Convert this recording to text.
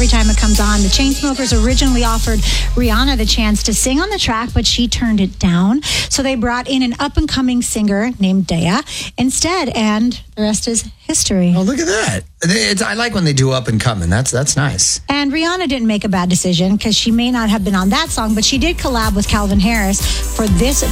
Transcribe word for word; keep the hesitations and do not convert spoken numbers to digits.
every time it comes on. The Chainsmokers originally offered Rihanna the chance to sing on the track, but she turned it down. So they brought in an up-and-coming singer named Daya instead, and the rest is history. Oh, look at that. It's, I like when they do up and coming. That's that's nice. And Rihanna didn't make a bad decision because she may not have been on that song, but she did collab with Calvin Harris for this